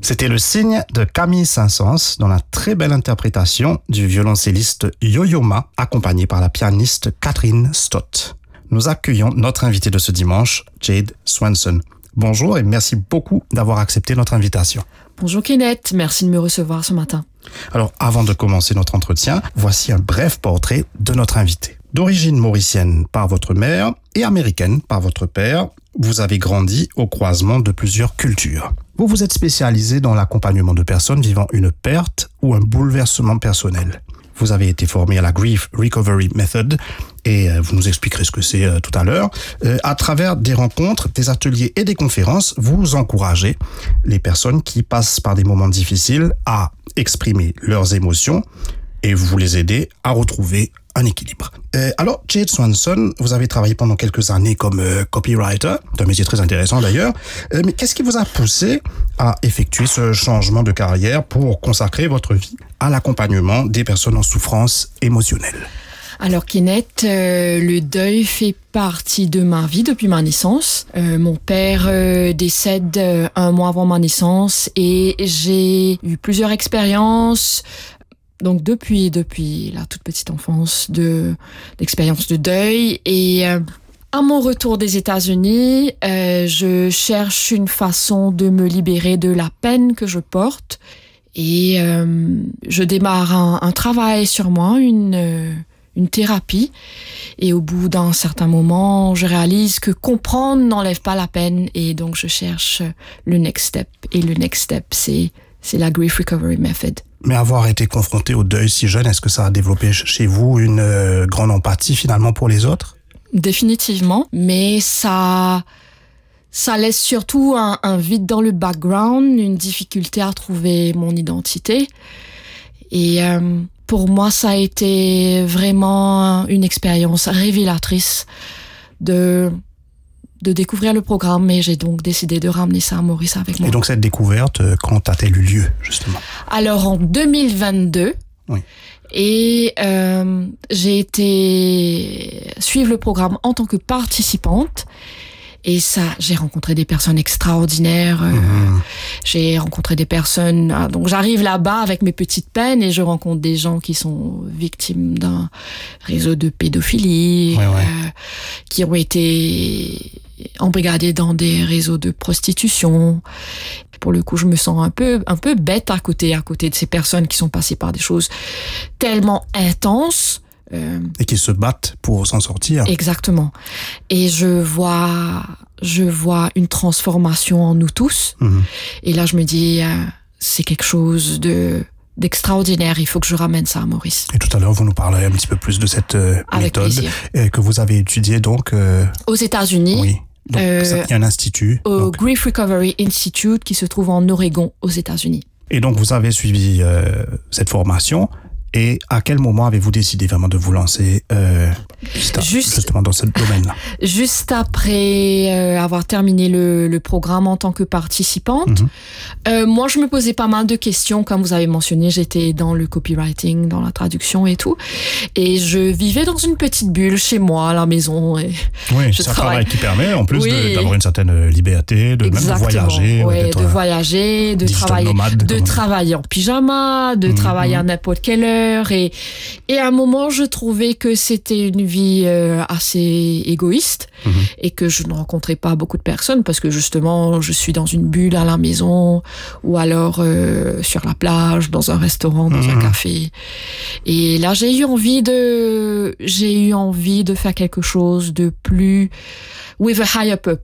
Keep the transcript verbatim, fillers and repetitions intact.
C'était le signe de Camille Saint-Saëns dans la très belle interprétation du violoncelliste Yo-Yo Ma, accompagné par la pianiste Catherine Stott. Nous accueillons notre invité de ce dimanche, Jade Swanson. Bonjour et merci beaucoup d'avoir accepté notre invitation. Bonjour Kenneth, merci de me recevoir ce matin. Alors, avant de commencer notre entretien, voici un bref portrait de notre invité. D'origine mauricienne par votre mère et américaine par votre père, vous avez grandi au croisement de plusieurs cultures. Vous vous êtes spécialisé dans l'accompagnement de personnes vivant une perte ou un bouleversement personnel. Vous avez été formé à la Grief Recovery Method et vous nous expliquerez ce que c'est tout à l'heure. À travers des rencontres, des ateliers et des conférences, vous encouragez les personnes qui passent par des moments difficiles à exprimer leurs émotions et vous les aidez à retrouver un équilibre. Euh, alors, Jade Swanson, vous avez travaillé pendant quelques années comme euh, copywriter, c'est un métier très intéressant d'ailleurs, euh, mais qu'est-ce qui vous a poussé à effectuer ce changement de carrière pour consacrer votre vie à l'accompagnement des personnes en souffrance émotionnelle? Alors Kenneth, euh, le deuil fait partie de ma vie depuis ma naissance. Euh, mon père euh, décède euh, un mois avant ma naissance et j'ai eu plusieurs expériences. Donc depuis depuis la toute petite enfance de d'expérience de deuil et euh, à mon retour des États-Unis, euh, je cherche une façon de me libérer de la peine que je porte et euh, je démarre un, un travail sur moi, une euh, une thérapie et au bout d'un certain moment, je réalise que comprendre n'enlève pas la peine et donc je cherche le next step et le next step c'est c'est la Grief Recovery Method. Mais avoir été confronté au deuil si jeune, est-ce que ça a développé chez vous une euh, grande empathie finalement pour les autres? Définitivement, mais ça, ça laisse surtout un, un vide dans le background, une difficulté à trouver mon identité. Et euh, pour moi, ça a été vraiment une expérience révélatrice de... de découvrir le programme et j'ai donc décidé de ramener ça à Maurice avec moi. Et donc cette découverte, quand a-t-elle eu lieu justement? Alors en deux mille vingt-deux, oui. Et euh, j'ai été suivre le programme en tant que participante et ça, j'ai rencontré des personnes extraordinaires. Euh, mmh. J'ai rencontré des personnes. Ah, donc j'arrive là-bas avec mes petites peines et je rencontre des gens qui sont victimes d'un réseau de pédophilie, ouais, ouais. Euh, qui ont été embrigadés dans des réseaux de prostitution. Pour le coup, je me sens un peu, un peu bête à côté, à côté de ces personnes qui sont passées par des choses tellement intenses. Euh, et qui se battent pour s'en sortir. Exactement. Et je vois, je vois une transformation en nous tous. Mmh. Et là, je me dis, euh, c'est quelque chose de d'extraordinaire. Il faut que je ramène ça à Maurice. Et tout à l'heure, vous nous parlerez un petit peu plus de cette euh, méthode euh, que vous avez étudiée donc euh... aux États-Unis. Oui. Donc, euh, ça, il y a un institut. Au donc... Grief Recovery Institute qui se trouve en Oregon, aux États-Unis. Et donc, vous avez suivi euh, cette formation. Et à quel moment avez-vous décidé vraiment de vous lancer euh, juste, Juste, justement dans ce domaine-là? Juste après euh, avoir terminé le, le programme en tant que participante, mm-hmm. euh, moi je me posais pas mal de questions. Comme vous avez mentionné, j'étais dans le copywriting, dans la traduction et tout. Et je vivais dans une petite bulle chez moi, à la maison. Et oui, je c'est un travaille. travail qui permet en plus oui. de, d'avoir une certaine liberté, de Exactement. même de voyager. Ouais, de voyager, de travailler, nomade, de travailler en pyjama, de mm-hmm. travailler à n'importe quelle heure. Et, et à un moment, je trouvais que c'était une vie euh, assez égoïste mmh. et que je ne rencontrais pas beaucoup de personnes parce que justement, je suis dans une bulle à la maison ou alors euh, sur la plage, dans un restaurant, dans mmh. un café. Et là, j'ai eu envie de, j'ai eu envie de faire quelque chose de plus with a higher purpose.